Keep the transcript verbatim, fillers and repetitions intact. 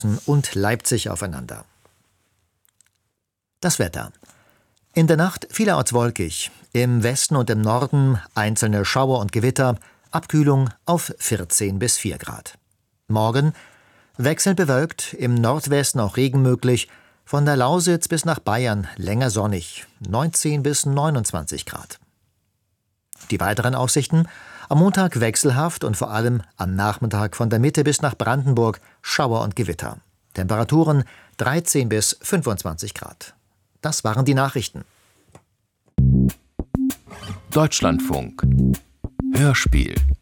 und Leipzig aufeinander. Das Wetter. In der Nacht vielerorts wolkig, im Westen und im Norden einzelne Schauer und Gewitter, Abkühlung auf vierzehn bis vier Grad. Morgen wechselnd bewölkt, im Nordwesten auch Regen möglich, von der Lausitz bis nach Bayern länger sonnig, neunzehn bis neunundzwanzig Grad. Die weiteren Aussichten: am Montag wechselhaft und vor allem am Nachmittag von der Mitte bis nach Brandenburg Schauer und Gewitter. Temperaturen dreizehn bis fünfundzwanzig Grad. Das waren die Nachrichten. Deutschlandfunk Hörspiel